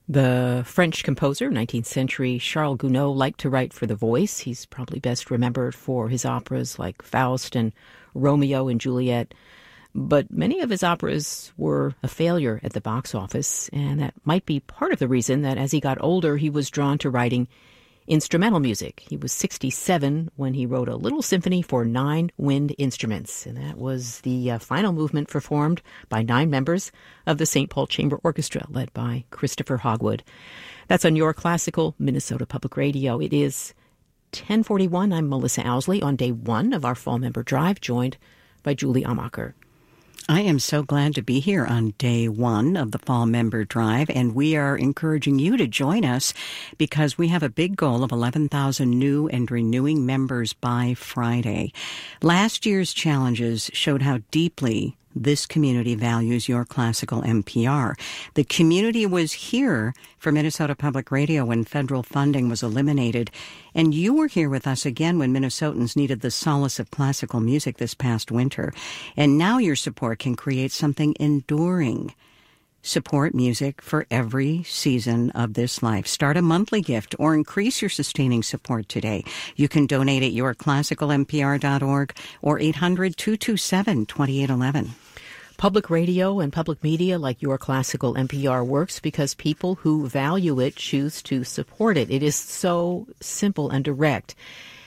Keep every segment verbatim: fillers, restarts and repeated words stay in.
The French composer, nineteenth century Charles Gounod, liked to write for the voice. He's probably best remembered for his operas like Faust and Romeo and Juliet. But many of his operas were a failure at the box office, and that might be part of the reason that as he got older, he was drawn to writing instrumental music. He was sixty-seven when he wrote a little symphony for nine wind instruments, and that was the uh, final movement performed by nine members of the Saint Paul Chamber Orchestra, led by Christopher Hogwood. That's on Your Classical, Minnesota Public Radio. It is ten forty-one. I'm Melissa Owsley on day one of our Fall Member Drive, joined by Julie Amacher. I am so glad to be here on day one of the Fall Member Drive, and we are encouraging you to join us because we have a big goal of eleven thousand new and renewing members by Friday. Last year's challenges showed how deeply this community values Your Classical N P R. The community was here for Minnesota Public Radio when federal funding was eliminated, and you were here with us again when Minnesotans needed the solace of classical music this past winter. And now your support can create something enduring. Support music for every season of this life. Start a monthly gift or increase your sustaining support today. You can donate at your classical n p r dot org or eight hundred, two two seven, two eight one one. Public radio and public media like Your Classical N P R works because people who value it choose to support it. It is so simple and direct.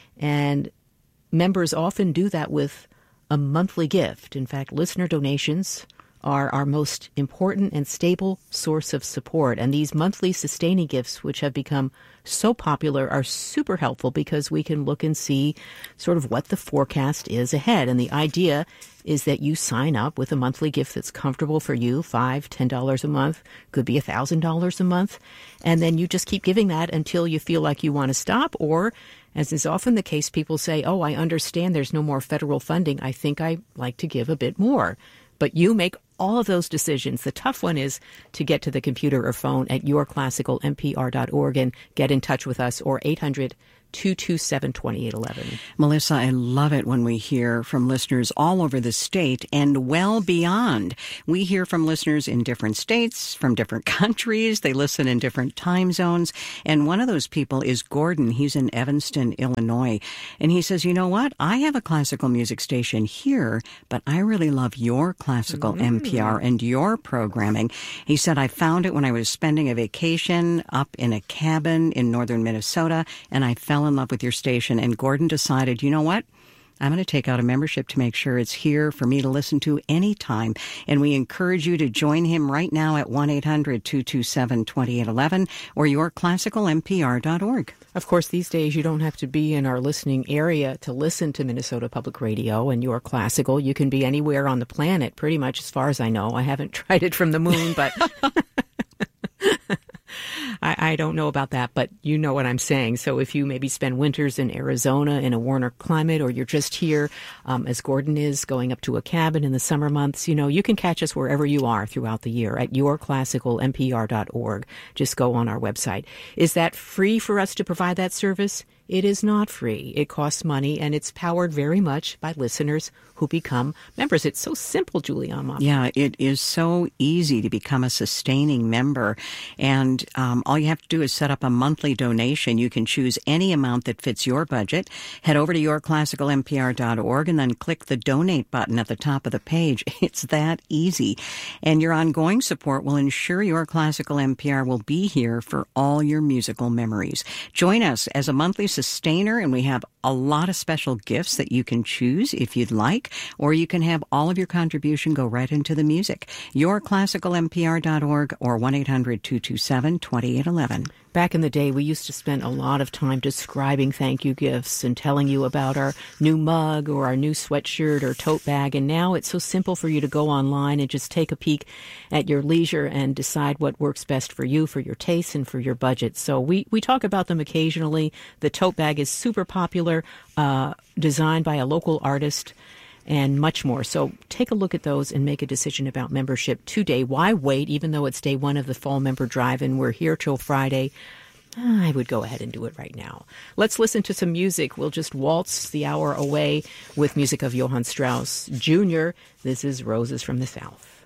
And members often do that with a monthly gift. In fact, listener donations are our most important and stable source of support. And these monthly sustaining gifts, which have become so popular, are super helpful because we can look and see sort of what the forecast is ahead. And the idea is that you sign up with a monthly gift that's comfortable for you, five dollars, ten dollars a month, could be one thousand dollars a month. And then you just keep giving that until you feel like you want to stop. Or, as is often the case, people say, oh, I understand there's no more federal funding. I think I'd like to give a bit more. But you make all of those decisions. The tough one is to get to the computer or phone at your classical n p r dot org and get in touch with us, or eight hundred, two two seven, two eight one one. Melissa, I love it when we hear from listeners all over the state and well beyond. We hear from listeners in different states, from different countries. They listen in different time zones. And one of those people is Gordon. He's in Evanston, Illinois. And he says, you know what? I have a classical music station here, but I really love your classical mm-hmm. N P R and your programming. He said, I found it when I was spending a vacation up in a cabin in northern Minnesota, and I fell in love with your station. And Gordon decided, you know what? I'm going to take out a membership to make sure it's here for me to listen to anytime. And we encourage you to join him right now at one eight hundred, two two seven, two eight one one or your classical n p r dot org. Of course, these days you don't have to be in our listening area to listen to Minnesota Public Radio and Your Classical. You can be anywhere on the planet, pretty much, as far as I know. I haven't tried it from the moon, but I, I don't know about that, but you know what I'm saying. So if you maybe spend winters in Arizona in a warmer climate, or you're just here, um, as Gordon is, going up to a cabin in the summer months, you know, you can catch us wherever you are throughout the year at your classical n p r dot org. Just go on our website. Is that free for us to provide that service? It is not free. It costs money, and it's powered very much by listeners who become members. It's so simple, Julie Amacher. Yeah, it is so easy to become a sustaining member. And um, all you have to do is set up a monthly donation. You can choose any amount that fits your budget. Head over to your classical n p r dot org and then click the donate button at the top of the page. It's that easy. And your ongoing support will ensure Your Classical N P R will be here for all your musical memories. Join us as a monthly sustainer, and we have a lot of special gifts that you can choose if you'd like, or you can have all of your contribution go right into the music. your classical n p r dot org or one eight hundred, two two seven, two eight one one. Back in the day, we used to spend a lot of time describing thank you gifts and telling you about our new mug or our new sweatshirt or tote bag. And now it's so simple for you to go online and just take a peek at your leisure and decide what works best for you, for your tastes, and for your budget. So we, we talk about them occasionally. The tote bag is super popular, uh, designed by a local artist, and much more. So take a look at those and make a decision about membership today. Why wait, even though it's day one of the Fall Member Drive and we're here till Friday? I would go ahead and do it right now. Let's listen to some music. We'll just waltz the hour away with music of Johann Strauss Junior This is Roses from the South.